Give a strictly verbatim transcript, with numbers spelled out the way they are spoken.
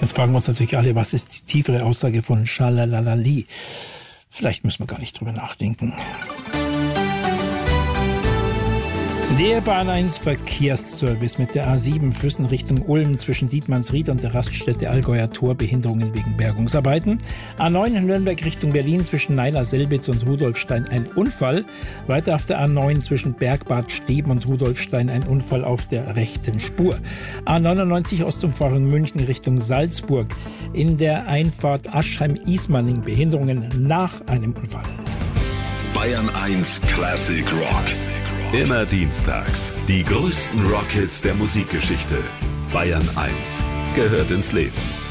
Jetzt fragen wir uns natürlich alle, was ist die tiefere Aussage von Schalalalali? Vielleicht müssen wir gar nicht drüber nachdenken. Der Bahn eins Verkehrsservice mit der A sieben Füssen Richtung Ulm zwischen Dietmannsried und der Raststätte Allgäuer Tor, Behinderungen wegen Bergungsarbeiten. A neun Nürnberg Richtung Berlin zwischen Naila-Selbitz und Rudolfstein ein Unfall. Weiter auf der A neun zwischen Bergbad Steben und Rudolfstein ein Unfall auf der rechten Spur. A neunundneunzig Ostumfahrung München Richtung Salzburg. In der Einfahrt Aschheim-Ismaning Behinderungen nach einem Unfall. Bayern eins Classic Rock. Immer dienstags. Die größten Rockhits der Musikgeschichte. Bayern eins gehört ins Leben.